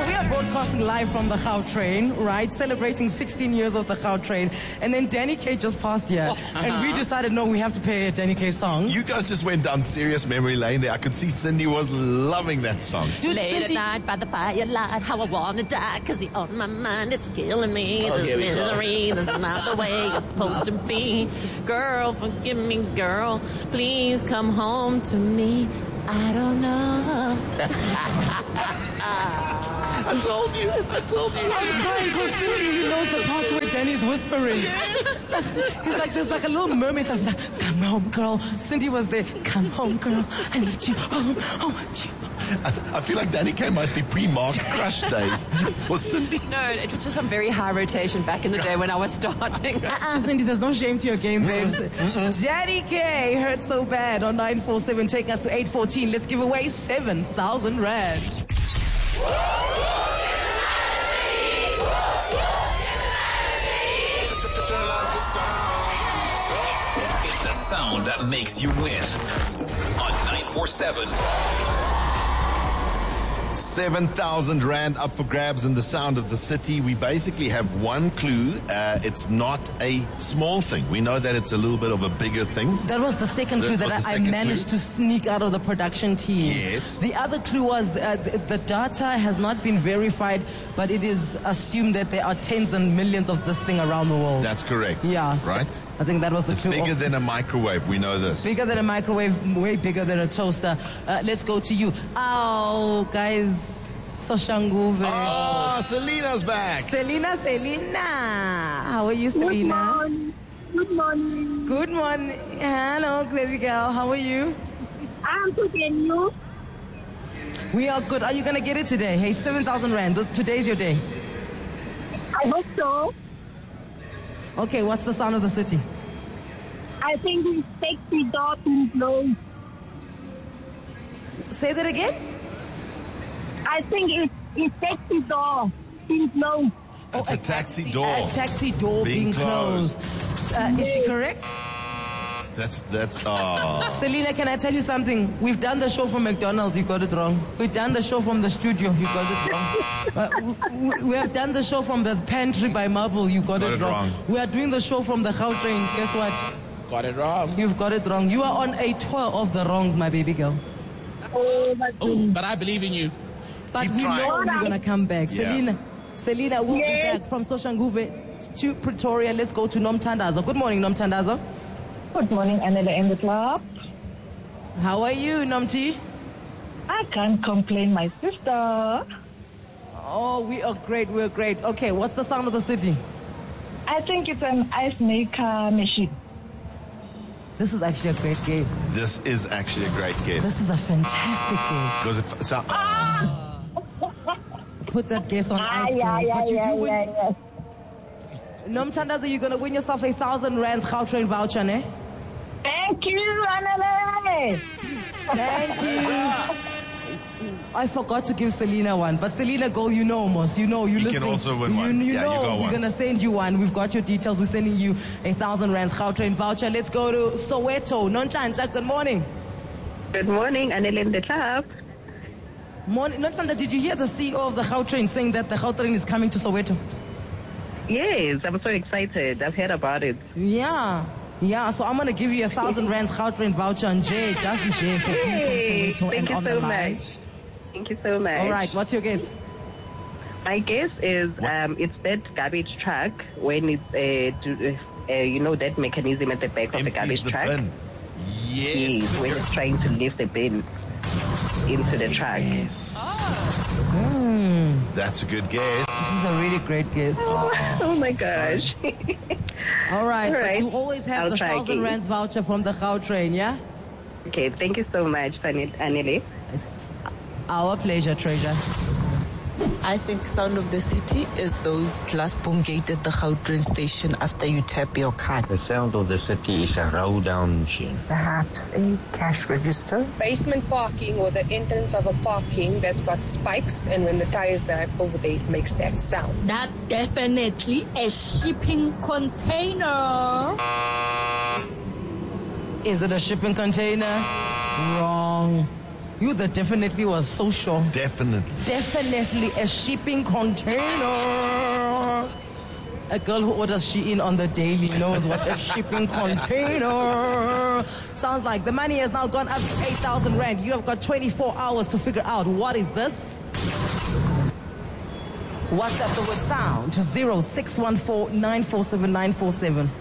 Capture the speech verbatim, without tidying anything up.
we are broadcasting live from the Gautrain, right? Celebrating sixteen years of the Gautrain. And then Danny K just passed here. Oh, uh-huh. And we decided, no, we have to play a Danny K song. You guys just went down serious memory lane there. I could see Cindy was loving that song. Dude, Late Cindy... at night by the firelight, how I want to die, because he on my mind, it's killing me. Oh, this misery, this is not the way it's supposed to be. Girl, forgive me, girl. Please come home to me. I don't know. I told you. I told you. I'm crying because Cindy, he knows the parts where Danny's whispering. Yes. He's like, there's like a little mermaid that's like, come home, girl. Cindy was there. Come home, girl. I need you home. I want you. I, th- I feel like Danny K might be pre-Mark Crush days for Cindy. No, it was just some very high rotation back in the day when I was starting. Uh-uh, Cindy, there's no shame to your game, babes. Mm-mm. Danny K hurt so bad on nine four seven. Take us to eight fourteen. Let's give away seven thousand rand. It's the sound that makes you win on nine four seven. seven thousand rand up for grabs in the sound of the city. We basically have one clue. Uh, it's not a small thing. We know that it's a little bit of a bigger thing. That was the second clue that, that I, I managed clue. to sneak out of the production team. Yes. The other clue was uh, the, the data has not been verified, but it is assumed that there are tens and millions of this thing around the world. That's correct. Yeah. Right? I think that was the it's clue. Bigger than a microwave. We know this. Bigger than a microwave, way bigger than a toaster. Uh, let's go to you. Oh, guys. Soshanguve. Oh, Selena's back. Selena, Selena. How are you, Selena? Good morning. Good morning. Hello, baby girl. How are you? I'm good, and you? We are good. Are you going to get it today? Hey, seven thousand rand. This, today's your day. I hope so. Okay, what's the sound of the city? I think it's sexy door being closed. Say that again? I think it's, it's sexy door being closed. It's oh, a, a taxi, taxi door. A taxi door being, being closed. closed. Uh, is she correct? That's, that's, oh. Selena, can I tell you something? We've done the show from McDonald's, you got it wrong. We've done the show from the studio, you got it wrong. Uh, we, we have done the show from the pantry by Marble, you got, got it, it wrong. wrong. We are doing the show from the Gautrain, guess what? Got it wrong. You've got it wrong. You are on a tour of the wrongs, my baby girl. Oh, oh but I believe in you. But Keep we trying. know you're going to come back. Yeah. Selena, Selena will yes. be back from Soshanguve to Pretoria. Let's go to Nomthandazo. Good morning, Nomthandazo. Good morning, Anela in the club. How are you, Nomti? I can't complain, my sister. Oh, we are great. We're great. Okay, what's the sound of the city? I think it's an ice maker machine. This is actually a great guess. This is actually a great guess. This is a fantastic guess. Because if so, ah. Put that guess on ah, ice cream. Yeah, yeah, but you yeah, do win. Yeah, yeah. Nomthandazo, you're going to win yourself a thousand rands Gautrain voucher, ne? Thank you, Anele. Thank you. I forgot to give Selena one, but Selena, go, you know, Mos, you know, you, you listening. can also win you, one. You yeah, know, you got we're one. going to send you one. We've got your details. We're sending you a thousand rands Gautrain voucher. Let's go to Soweto. Nonhlanhla, good morning. Good morning, Anele in the club. Morning. Nonhlanhla, did you hear the C E O of the Gautrain saying that the Gautrain is coming to Soweto? Yes, I'm so excited. I've heard about it. Yeah. Yeah, so I'm going to give you a thousand rands Gautrain voucher on J, just J for being hey, from Soweto and you on so the line. Much. Thank you so much. All right, what's your guess? My guess is um, it's that garbage truck when it's, uh, do, uh, you know, that mechanism at the back of the garbage the truck. Bin. Yes. yes when it's trying to lift the bin into the truck. Yes. Oh. Mm. That's a good guess. This is a really great guess. Oh, oh my gosh. All right, All right, but you always have I'll the thousand again. rands voucher from the Gautrain, yeah? Okay, thank you so much, Anele. It's our pleasure, treasure. I think sound of the city is those glass boom gate at the Gautrain station after you tap your card. The sound of the city is a roll down machine. Perhaps a cash register. Basement parking or the entrance of a parking that's got spikes, and when the tires drive over there, it makes that sound. That's definitely a shipping container. Is it a shipping container? Wrong. You, that definitely was so sure. Definitely. Definitely a shipping container. A girl who orders Shein on the daily knows what a shipping container sounds like. The money has now gone up to eight thousand rand. You have got twenty-four hours to figure out what is this. WhatsApp the word sound to zero six one four nine four seven nine four seven.